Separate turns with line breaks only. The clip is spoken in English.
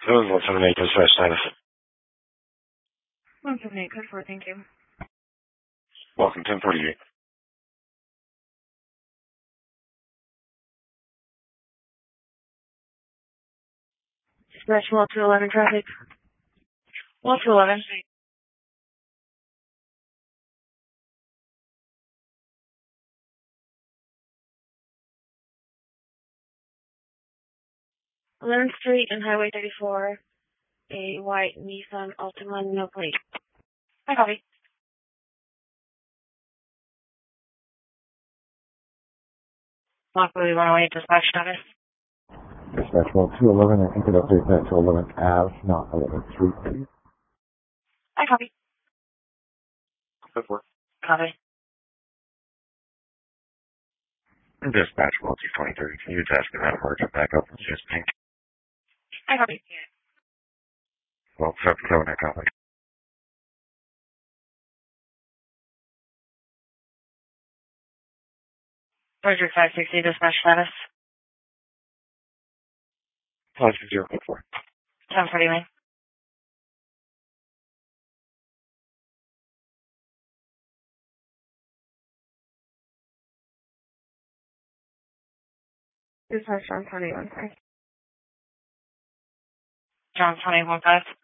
So it was 178 dispatch status.
178, code 4, thank you.
Welcome, 1048.
Dispatch Wall 211 traffic. Wall 211. 11th Street and Highway 34, a white Nissan Altima, no plate. I copy. Lockwood 108, dispatch status.
Dispatch Wall 211, and you could update that to 11th Ave, not 11th Street, please.
I copy.
Code 4.
Copy.
Dispatch Wall 223. Can you attach me that emergent backup from just pink?
I copy.
Well, 7 I copy.
Roger 560, dispatch status.
560, code 4.
1041. Dispatch John 21, sorry. John 21, 5.